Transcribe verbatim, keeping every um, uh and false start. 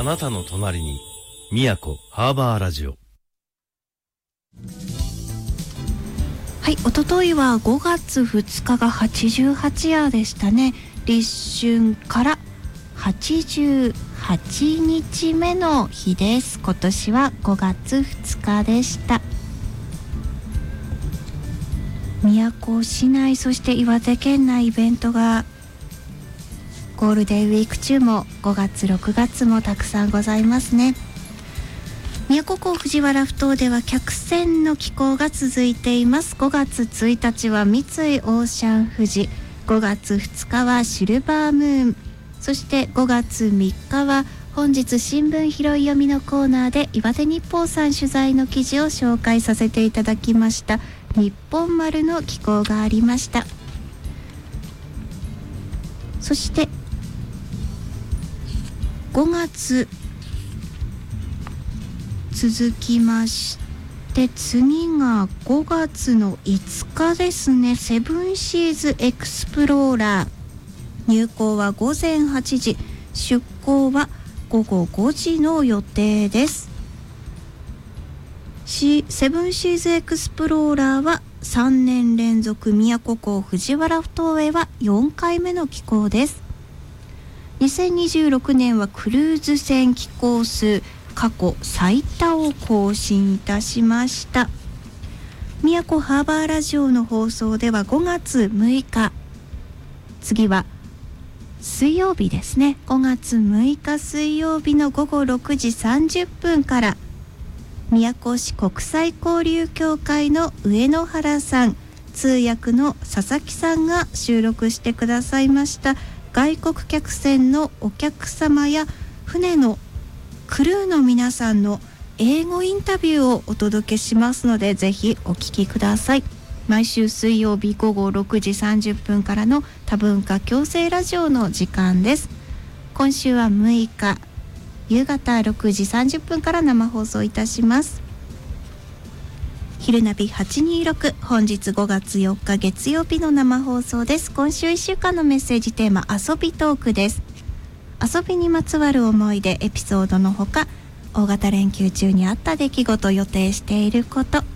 あなたの隣に宮古ハーバーラジオ。 はい、おとといはごがつふつかがはちじゅうはち夜でしたね。立春からはちじゅうはちにちめの日です。今年はごがつふつかでした。宮古市内、そして岩手県内イベントがゴールデンウィーク中もごがつろくがつもたくさんございますね。宮古港藤原埠頭では客船の寄港が続いています。ごがつついたちは三井オーシャン富士、ごがつふつかはシルバームーン、そしてごがつみっかは本日新聞拾い読みのコーナーで岩手日報さん取材の記事を紹介させていただきました日本丸の寄港がありました。そしてごがつ続きまして次がごがつのいつかですね。セブンシーズエクスプローラー、入港はごぜんはちじ、出港はごごごじの予定です。セブンシーズエクスプローラーはさんねん連続宮古港藤原埠頭へはよんかいめの寄港です。にせんにじゅうろくねんはクルーズ船寄港数過去最多を更新いたしました。宮古ハーバーラジオの放送ではごがつむいか、次は水曜日ですね。ごがつむいか水曜日のごごろくじさんじゅっぷんから宮古市国際交流協会の上野原さん、通訳の佐々木さんが収録してくださいました外国客船のお客様や船のクルーの皆さんの英語インタビューをお届けしますので、ぜひお聞きください。毎週水曜日ごごろくじさんじゅっぷんからの多文化共生ラジオの時間です。今週はむいか夕方ろくじさんじゅっぷんから生放送いたします。昼ナビはちにーろく、本日ごがつよっか月曜日の生放送です。今週いっしゅうかんのメッセージテーマ、遊びトークです。遊びにまつわる思い出エピソードのほか、大型連休中にあった出来事、予定していること、